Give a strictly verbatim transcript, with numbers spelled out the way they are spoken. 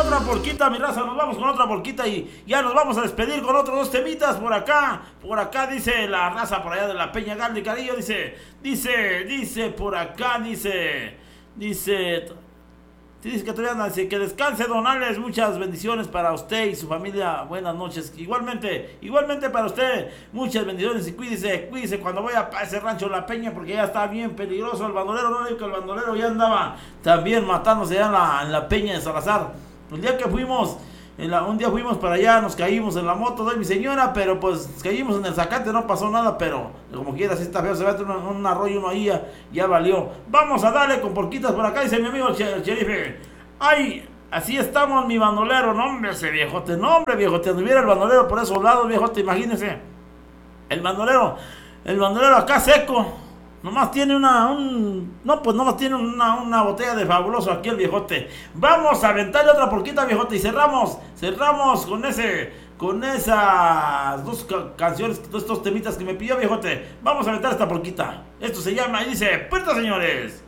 otra polquita, mi raza, nos vamos con otra polquita y ya nos vamos a despedir con otros dos temitas por acá. Por acá dice la raza por allá de la Peña Gal de Carillo, dice, dice, dice por acá, dice, dice, dice que todavía dice que descanse Don Alex, muchas bendiciones para usted y su familia, buenas noches, igualmente, igualmente para usted, muchas bendiciones y cuídese, cuídese cuando vaya a ese rancho La Peña porque ya está bien peligroso el bandolero, no digo que el bandolero ya andaba también matándose allá en la, en la Peña de Salazar. El día que fuimos, en la, un día fuimos para allá, nos caímos en la moto de mi señora, pero pues caímos en el zacate, no pasó nada, pero como quiera, si está feo, se va a tener un, un arroyo uno ahí, ya, ya valió. Vamos a darle con porquitas por acá, dice mi amigo el, el sheriff. Ay, así estamos, mi bandolero, no hombre, ese viejote, no hombre, viejote, anduviera el bandolero por esos lados, viejote, imagínese. El bandolero, el bandolero acá seco. Nomás tiene una, un, no pues nomás tiene una, una botella de fabuloso aquí el viejote. Vamos a aventarle otra porquita, viejote, y cerramos, cerramos con ese, con esas dos ca canciones, dos estos temitas que me pidió, viejote. Vamos a aventar esta porquita. Esto se llama y dice, puerta, señores.